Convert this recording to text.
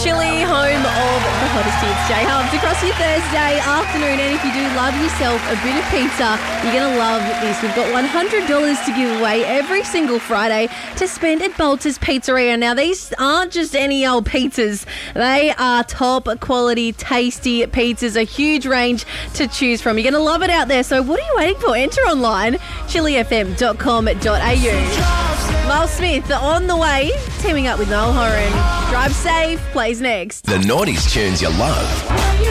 Chili, home of the hottest hits. J Hubs across your Thursday afternoon. And if you do love yourself a bit of pizza, you're going to love this. We've got $100 to give away every single Friday to spend at Bolter's Pizzeria. Now, these aren't just any old pizzas. They are top quality, tasty pizzas, a huge range to choose from. You're going to love it out there. So what are you waiting for? Enter online, chilifm.com.au. Miles Smith on the way, teaming up with Noel Horan. Drive Safe plays next. The Naughties tunes you love.